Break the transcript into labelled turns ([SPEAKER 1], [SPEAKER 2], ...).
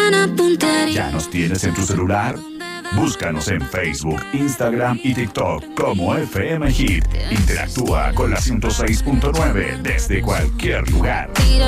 [SPEAKER 1] buena puntería.
[SPEAKER 2] ¿Ya nos tienes en tu celular? Búscanos en Facebook, Instagram y TikTok como FM Hit. Interactúa con la 106.9 desde cualquier lugar.